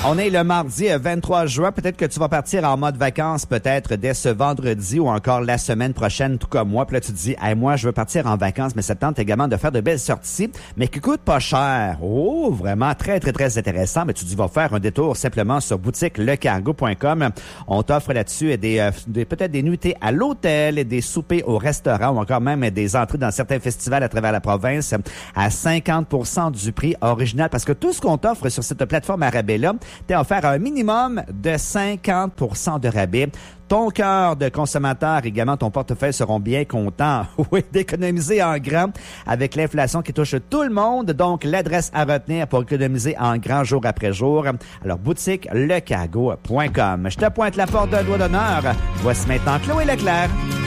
On est le mardi 23 juin. Peut-être que tu vas partir en mode vacances peut-être dès ce vendredi ou encore la semaine prochaine, tout comme moi. Puis là, tu te dis, hey, moi, je veux partir en vacances, mais ça te tente également de faire de belles sorties, mais qui coûtent pas cher. Oh, vraiment très, très, très intéressant. Mais tu dis, va faire un détour simplement sur boutiquelecargo.com. On t'offre là-dessus peut-être des nuitées à l'hôtel, des soupers au restaurant ou encore même des entrées dans certains festivals à travers la province à 50% du prix original. Parce que tout ce qu'on t'offre sur cette plateforme à rabais-là, t'es offert un minimum de 50% de rabais. Ton cœur de consommateur, également ton portefeuille seront bien contents, oui, d'économiser en grand avec l'inflation qui touche tout le monde. Donc, l'adresse à retenir pour économiser en grand jour après jour. Alors, boutiquelecargo.com. Je te pointe la porte d'un doigt d'honneur. Voici maintenant Chloé Leclerc.